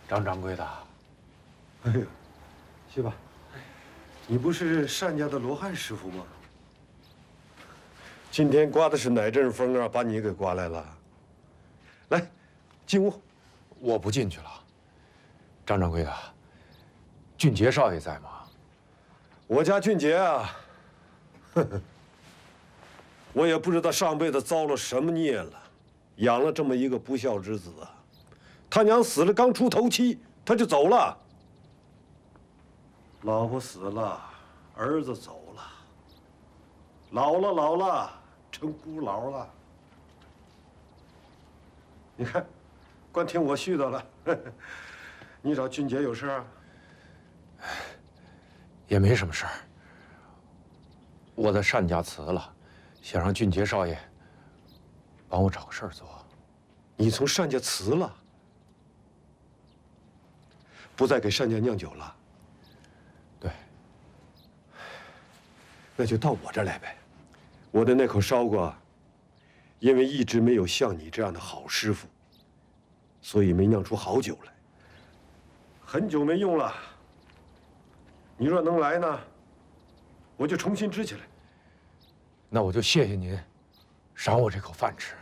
张掌柜的， 哎呀，去吧，你不是单家的罗汉师傅吗？今天刮的是哪阵风啊，把你给刮来了？来，进屋。 我不进去了。张掌柜的，俊杰少爷在吗？ 我家俊杰啊，呵呵，我也不知道上辈子遭了什么孽了，养了这么一个不孝之子啊。他娘死了，刚出头七，他就走了。老婆死了，儿子走了，老了，成孤老了。你看，光听我絮叨了。呵呵，你找俊杰有事啊？ 也没什么事儿。我的单家辞了，想让俊杰少爷帮我找个事儿做。 你从单家辞了，不再给单家酿酒了？ 对。 那就到我这儿来呗。我的那口烧锅，因为一直没有像你这样的好师傅，所以没酿出好酒来。很久没用了。你若能来呢，我就重新支起来。 那我就谢谢您，赏我这口饭吃。